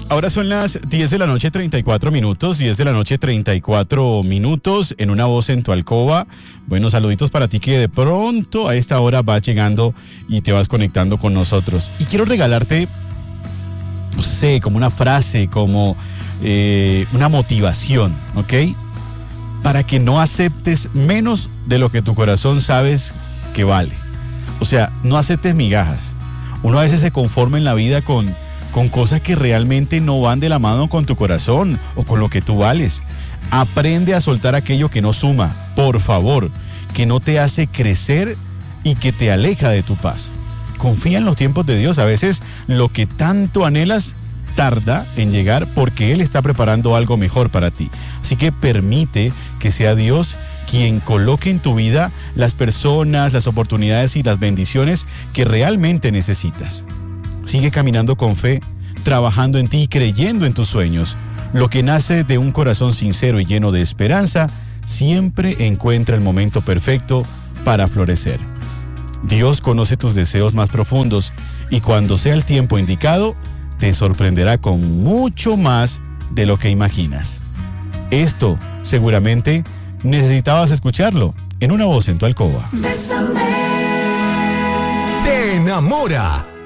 Ahora son las 10 de la noche, 34 minutos, 10 de la noche, 34 minutos, en Una Voz en tu Alcoba. Buenos saluditos para ti que de pronto a esta hora vas llegando y te vas conectando con nosotros. Y quiero regalarte, no sé, como una frase, como una motivación, ¿ok? Para que no aceptes menos de lo que tu corazón sabes que vale. O sea, no aceptes migajas. Uno a veces se conforma en la vida con cosas que realmente no van de la mano con tu corazón o con lo que tú vales. Aprende a soltar aquello que no suma, por favor, que no te hace crecer y que te aleja de tu paz. Confía en los tiempos de Dios. A veces lo que tanto anhelas tarda en llegar porque Él está preparando algo mejor para ti. Así que permite que sea Dios quien coloque en tu vida las personas, las oportunidades y las bendiciones que realmente necesitas. Sigue caminando con fe, trabajando en ti y creyendo en tus sueños. Lo que nace de un corazón sincero y lleno de esperanza siempre encuentra el momento perfecto para florecer. Dios conoce tus deseos más profundos y cuando sea el tiempo indicado, te sorprenderá con mucho más de lo que imaginas. Esto seguramente necesitabas escucharlo en Una Voz en tu Alcoba. Te enamora